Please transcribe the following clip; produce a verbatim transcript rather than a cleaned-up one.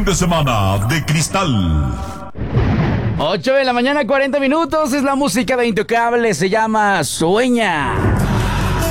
fin de semana de Cristal. ocho de la mañana, cuarenta minutos. Es la música de Intocable. Se llama Sueña.